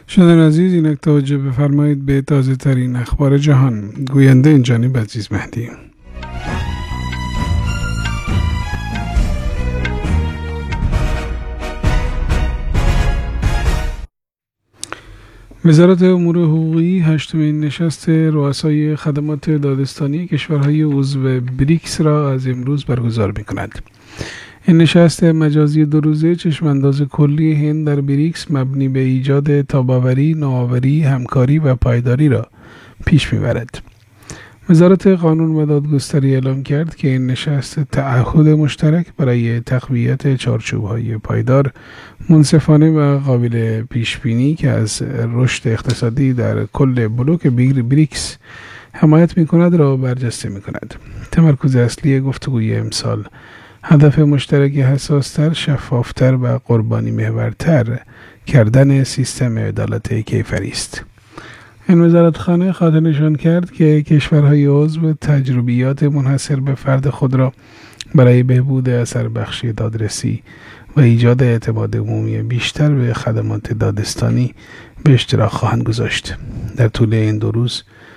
شنوندگان عزیز، اینک توجه بفرمایید به تازه ترین اخبار جهان. گوینده این جانب عزیز مهدی. وزارت امور حقوقی هشتمین نشست رؤسای خدمات دادستانی کشورهای عضو بریکس را از امروز برگزار می‌کند. این نشست مجازی 2 روزه چشمانداز کلی هند در بریکس مبنی به ایجاد تاب‌آوری، نوآوری، همکاری و پایداری را پیش می‌برد. وزارت قانون و دادگستری اعلام کرد که این نشست تعهد مشترک برای تقویت چارچوب‌های پایدار، منصفانه و قابل پیش‌بینی که از رشد اقتصادی در کل بلوک بریکس حمایت می‌کند را برجسته می‌کند. تمرکز اصلی گفتگوی امسال هدف مشترک حساستر، شفافتر و قربانی محورتر کردن سیستم عدالت کیفری است. این وزارتخانه خاطر نشان کرد که کشورهای عضو تجربیات منحصر به فرد خود را برای بهبود اثر بخشی دادرسی و ایجاد اعتماد عمومی بیشتر به خدمات دادستانی به اشتراک خواهند گذاشت. در طول این 2 روز